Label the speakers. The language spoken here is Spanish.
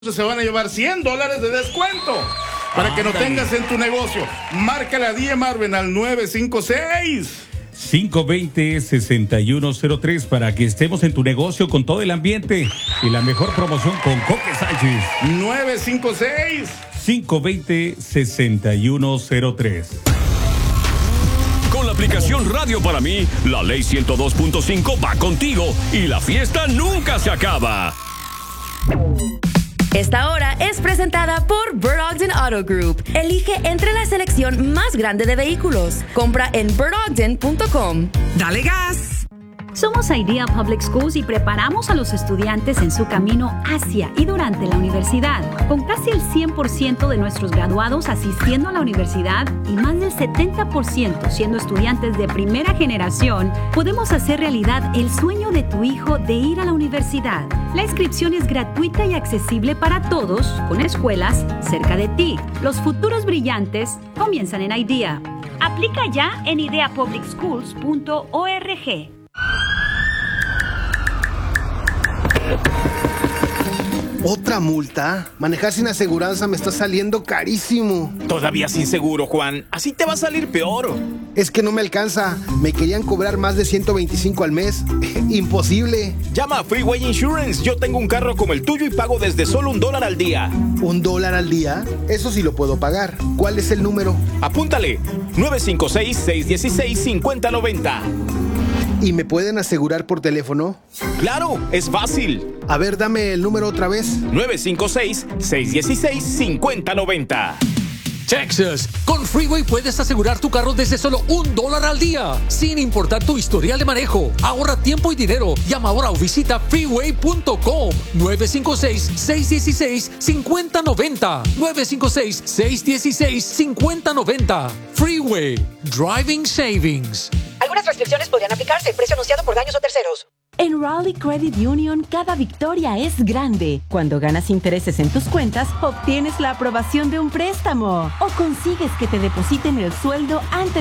Speaker 1: se van a llevar $100 de descuento para que lo tengas en tu negocio. Márcale a DJ Marvin al
Speaker 2: 956-520-6103 para que estemos en tu negocio con todo el ambiente y la mejor promoción con Coque Sánchez.
Speaker 1: 956-520-6103.
Speaker 3: Con la aplicación Radio para mí, la ley 102.5 va contigo y la fiesta nunca se acaba.
Speaker 4: Esta hora es presentada por Bird Ogden Auto Group. Elige entre la selección más grande de vehículos. Compra en birdogden.com.
Speaker 5: ¡Dale gas!
Speaker 6: Somos Idea Public Schools y preparamos a los estudiantes en su camino hacia y durante la universidad. Con casi el 100% de nuestros graduados asistiendo a la universidad y más del 70% siendo estudiantes de primera generación, podemos hacer realidad el sueño de tu hijo de ir a la universidad. La inscripción es gratuita y accesible para todos, con escuelas cerca de ti. Los futuros brillantes comienzan en Idea. Aplica ya en ideapublicschools.org.
Speaker 7: ¿Otra multa? Manejar sin aseguranza me está saliendo carísimo.
Speaker 8: Todavía sin seguro, Juan. Así te va a salir peor.
Speaker 7: Es que no me alcanza. Me querían cobrar más de 125 al mes. Imposible.
Speaker 8: Llama a Freeway Insurance. Yo tengo un carro como el tuyo y pago desde solo $1 al día.
Speaker 7: ¿$1 al día? Eso sí lo puedo pagar. ¿Cuál es el número?
Speaker 8: Apúntale. 956-616-5090.
Speaker 7: ¿Y me pueden asegurar por teléfono?
Speaker 8: ¡Claro! ¡Es fácil!
Speaker 7: A ver, dame el número otra vez.
Speaker 8: 956-616-5090.
Speaker 9: Texas, con Freeway puedes asegurar tu carro desde solo $1 al día, sin importar tu historial de manejo. Ahorra tiempo y dinero. Llama ahora o visita freeway.com. 956-616-5090. 956-616-5090. Freeway. Driving Savings.
Speaker 10: Algunas restricciones podrían aplicarse. Precio anunciado por daños o terceros.
Speaker 11: En Raleigh Credit Union, cada victoria es grande. Cuando ganas intereses en tus cuentas, obtienes la aprobación de un préstamo o consigues que te depositen el sueldo antes